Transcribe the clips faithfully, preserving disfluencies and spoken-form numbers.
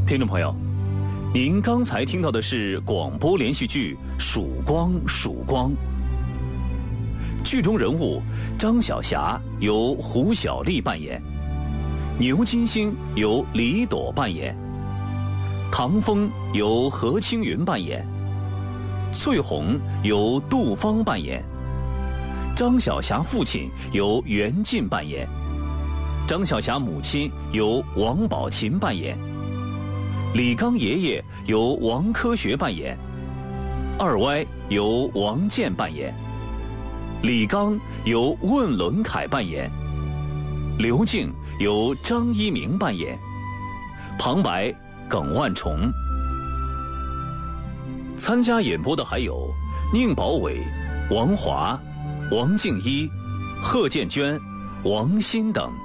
听众朋友，您刚才听到的是广播连续剧《曙光曙光》，剧中人物张晓霞由胡小丽扮演，牛金星由李朵扮演，唐风由何青云扮演，翠红由杜芳扮演，张晓霞父亲由袁进扮演，张晓霞母亲由王宝琴扮演，李刚爷爷由王科学扮演，二歪由王健扮演，李刚由问伦凯扮演，刘静由张一鸣扮演，旁白耿万重。参加演播的还有宁宝伟、王华、王静一、贺建娟、王鑫等。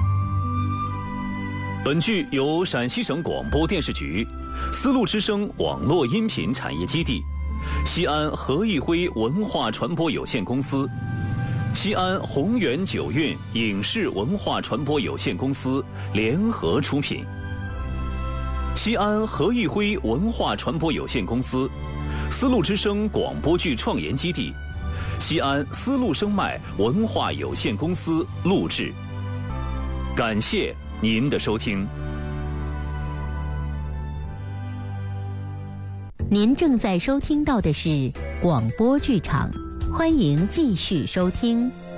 本剧由陕西省广播电视局、丝路之声网络音频产业基地、西安何义辉文化传播有限公司、西安宏源九韵影视文化传播有限公司联合出品。西安何义辉文化传播有限公司、丝路之声广播剧创研基地、西安丝路声脉文化有限公司录制。感谢您的收听。 您正在收听到的是广播剧场，欢迎继续收听。